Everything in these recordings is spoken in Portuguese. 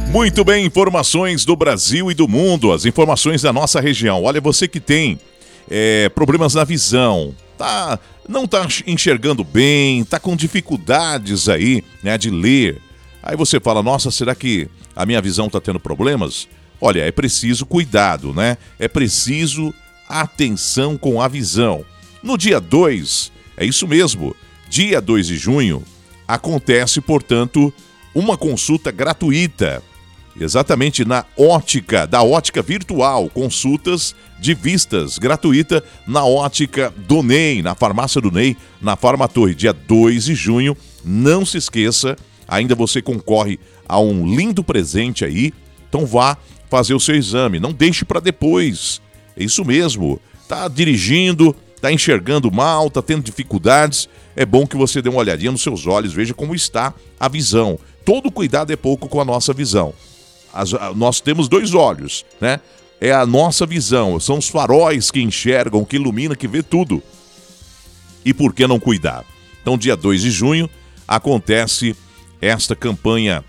Muito bem, informações do Brasil e do mundo, as informações da nossa região. Olha, você que tem problemas na visão, não está enxergando bem, está com dificuldades aí, né, de ler. Aí você fala, nossa, será que a minha visão está tendo problemas? Olha, é preciso cuidado, né? É preciso atenção com a visão. No dia 2, é isso mesmo, dia 2 de junho, acontece, portanto, uma consulta gratuita. Exatamente da ótica virtual, consultas de vistas gratuita na ótica do Ney, na farmácia do Ney, na Farmatorre, dia 2 de junho. Não se esqueça, ainda você concorre a um lindo presente aí, então vá fazer o seu exame, não deixe para depois. É isso mesmo, tá dirigindo, tá enxergando mal, tá tendo dificuldades, é bom que você dê uma olhadinha nos seus olhos, veja como está a visão. Todo cuidado é pouco com a nossa visão. Nós temos 2 olhos, né? É a nossa visão, são os faróis que enxergam, que iluminam, que vê tudo. E por que não cuidar? Então, dia 2 de junho, acontece esta campanha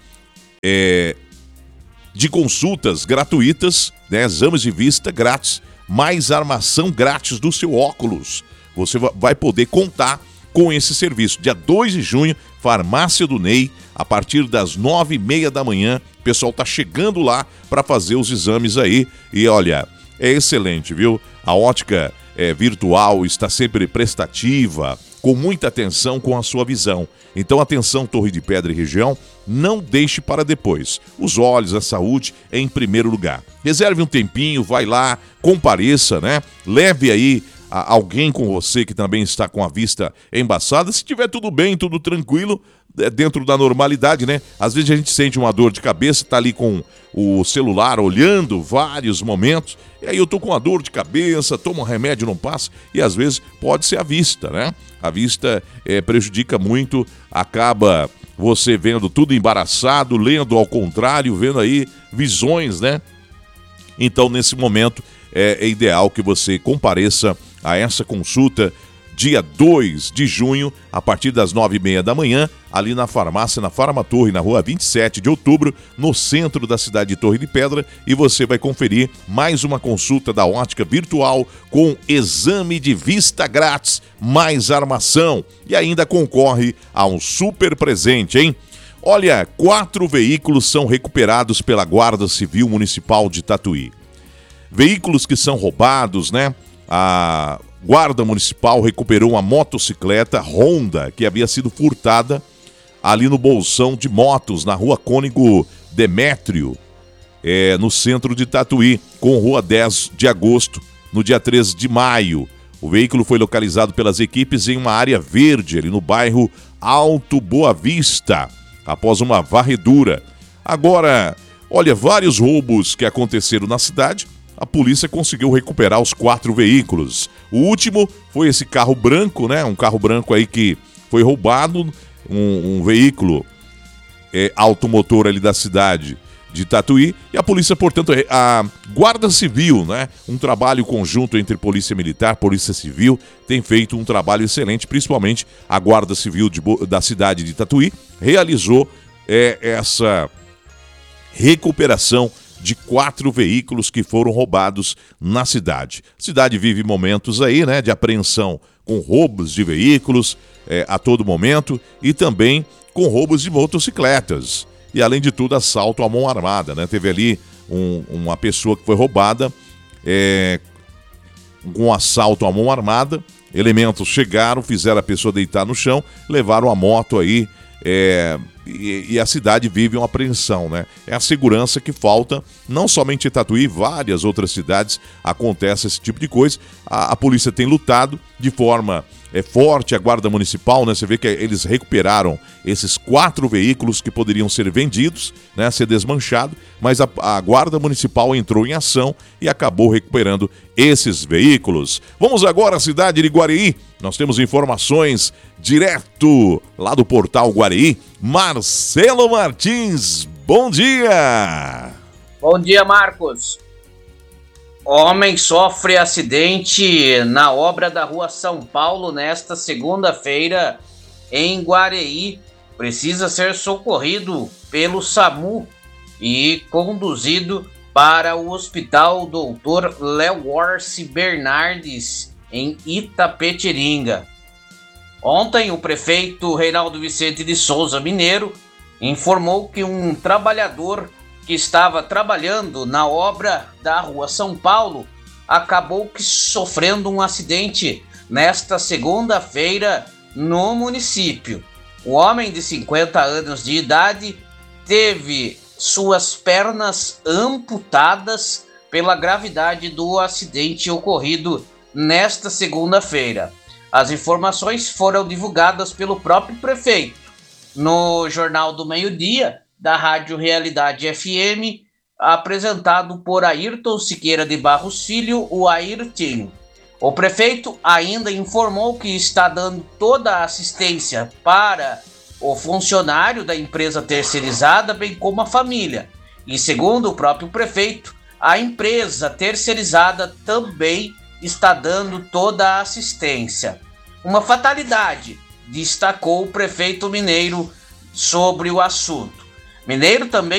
de consultas gratuitas, né? Exames de vista grátis, mais armação grátis do seu óculos. Você vai poder contar com esse serviço. Dia 2 de junho, Farmácia do Ney, a partir das 9h30 da manhã, o pessoal tá chegando lá para fazer os exames aí. E olha, é excelente, viu? A ótica virtual está sempre prestativa, com muita atenção com a sua visão. Então, atenção, Torre de Pedra e região, não deixe para depois. Os olhos, a saúde é em primeiro lugar. Reserve um tempinho, vai lá, compareça, né? Leve aí alguém com você que também está com a vista embaçada. Se tiver tudo bem, tudo tranquilo, dentro da normalidade, né? Às vezes a gente sente uma dor de cabeça, tá ali com o celular olhando vários momentos, e aí eu tô com uma dor de cabeça, tomo um remédio, não passa, e às vezes pode ser a vista, né? A vista prejudica muito, acaba você vendo tudo embaraçado, lendo ao contrário, vendo aí visões, né? Então, nesse momento, é ideal que você compareça a essa consulta dia 2 de junho, a partir das 9h30 da manhã, ali na farmácia, na Farmatorre, na rua 27 de outubro, no centro da cidade de Torre de Pedra, e você vai conferir mais uma consulta da ótica virtual com exame de vista grátis, mais armação, e ainda concorre a um super presente, hein? Olha, 4 veículos são recuperados pela Guarda Civil Municipal de Tatuí. Veículos que são roubados, né? A Guarda Municipal recuperou uma motocicleta Honda que havia sido furtada ali no Bolsão de Motos, na rua Cônego Demétrio, no centro de Tatuí, com rua 10 de agosto, no dia 13 de maio. O veículo foi localizado pelas equipes em uma área verde, ali no bairro Alto Boa Vista, após uma varredura. Agora, olha, vários roubos que aconteceram na cidade. A polícia conseguiu recuperar os 4 veículos. O último foi esse carro branco, né? Um carro branco aí que foi roubado, um veículo automotor ali da cidade de Tatuí. E a polícia, portanto, a Guarda Civil, né? Um trabalho conjunto entre Polícia Militar, Polícia Civil, tem feito um trabalho excelente, principalmente a Guarda Civil da cidade de Tatuí, realizou essa recuperação de 4 veículos que foram roubados na cidade. A cidade vive momentos aí, né, de apreensão com roubos de veículos a todo momento e também com roubos de motocicletas. E, além de tudo, assalto à mão armada, né? Teve ali uma pessoa que foi roubada com um assalto à mão armada. Elementos chegaram, fizeram a pessoa deitar no chão, levaram a moto aí, e a cidade vive uma apreensão, né? É a segurança que falta, não somente em Tatuí, várias outras cidades acontece esse tipo de coisa. A polícia tem lutado de forma forte, a Guarda Municipal, né? Você vê que eles recuperaram esses 4 veículos que poderiam ser vendidos, né? Ser desmanchado, mas a Guarda Municipal entrou em ação e acabou recuperando esses veículos. Vamos agora à cidade de Guareí. Nós temos informações direto lá do portal Guareí. Marcelo Martins, bom dia! Bom dia, Marcos. Homem sofre acidente na obra da Rua São Paulo nesta segunda-feira em Guareí. Precisa ser socorrido pelo SAMU. e conduzido para o Hospital Dr. Leorce Bernardes, em Itapetininga. Ontem, o prefeito Reinaldo Vicente de Souza Mineiro informou que um trabalhador que estava trabalhando na obra da Rua São Paulo acabou sofrendo um acidente nesta segunda-feira no município. O homem de 50 anos de idade teve suas pernas amputadas pela gravidade do acidente ocorrido nesta segunda-feira. As informações foram divulgadas pelo próprio prefeito no Jornal do Meio-Dia da Rádio Realidade FM, apresentado por Ayrton Siqueira de Barros Filho, o Ayrtinho. O prefeito ainda informou que está dando toda a assistência para o funcionário da empresa terceirizada, bem como a família. E segundo o próprio prefeito, a empresa terceirizada também está dando toda a assistência. Uma fatalidade, destacou o prefeito Mineiro sobre o assunto. Mineiro também